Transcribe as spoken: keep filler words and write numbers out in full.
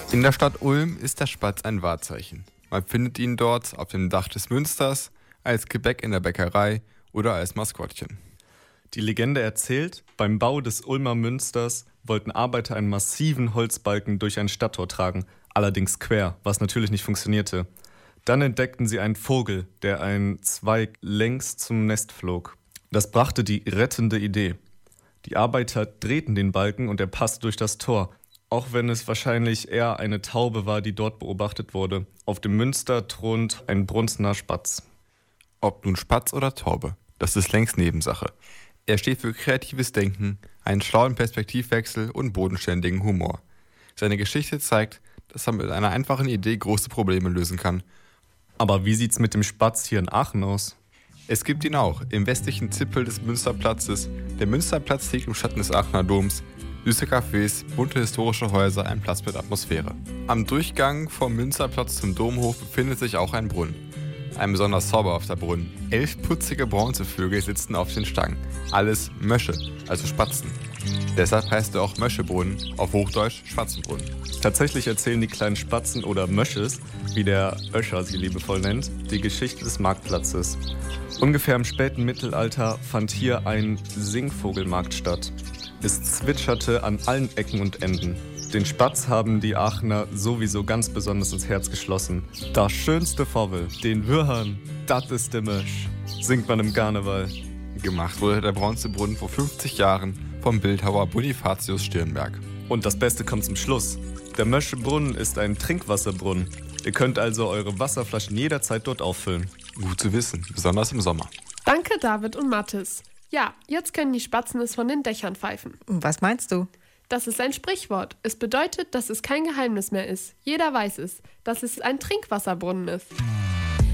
In der Stadt Ulm ist der Spatz ein Wahrzeichen. Man findet ihn dort auf dem Dach des Münsters, als Gebäck in der Bäckerei oder als Maskottchen. Die Legende erzählt, beim Bau des Ulmer Münsters wollten Arbeiter einen massiven Holzbalken durch ein Stadttor tragen, allerdings quer, was natürlich nicht funktionierte. Dann entdeckten sie einen Vogel, der einen Zweig längs zum Nest flog. Das brachte die rettende Idee. Die Arbeiter drehten den Balken und er passte durch das Tor, auch wenn es wahrscheinlich eher eine Taube war, die dort beobachtet wurde. Auf dem Münster thront ein brunzender Spatz. Ob nun Spatz oder Taube, das ist längst Nebensache. Er steht für kreatives Denken, einen schlauen Perspektivwechsel und bodenständigen Humor. Seine Geschichte zeigt, dass er mit einer einfachen Idee große Probleme lösen kann. Aber wie sieht's mit dem Spatz hier in Aachen aus? Es gibt ihn auch im westlichen Zipfel des Münsterplatzes. Der Münsterplatz liegt im Schatten des Aachener Doms. Süße Cafés, bunte historische Häuser, ein Platz mit Atmosphäre. Am Durchgang vom Münsterplatz zum Domhof befindet sich auch ein Brunnen. Ein besonders zauberhafter Brunnen. Elf putzige Bronzevögel sitzen auf den Stangen. Alles Mösche, also Spatzen. Deshalb heißt er auch Möschebrunnen, auf Hochdeutsch Spatzenbrunnen. Tatsächlich erzählen die kleinen Spatzen oder Mösches, wie der Öscher sie liebevoll nennt, die Geschichte des Marktplatzes. Ungefähr im späten Mittelalter fand hier ein Singvogelmarkt statt. Es zwitscherte an allen Ecken und Enden. Den Spatz haben die Aachener sowieso ganz besonders ins Herz geschlossen. Das schönste Vogel, den wir hören, das ist der Mösch, singt man im Karneval. Gemacht wurde der Bronzebrunnen vor fünfzig Jahren vom Bildhauer Bonifatius Stirnberg. Und das Beste kommt zum Schluss. Der Möschebrunnen ist ein Trinkwasserbrunnen. Ihr könnt also eure Wasserflaschen jederzeit dort auffüllen. Gut zu wissen, besonders im Sommer. Danke, David und Mathis. Ja, jetzt können die Spatzen es von den Dächern pfeifen. Was meinst du? Das ist ein Sprichwort. Es bedeutet, dass es kein Geheimnis mehr ist. Jeder weiß es, dass es ein Trinkwasserbrunnen ist.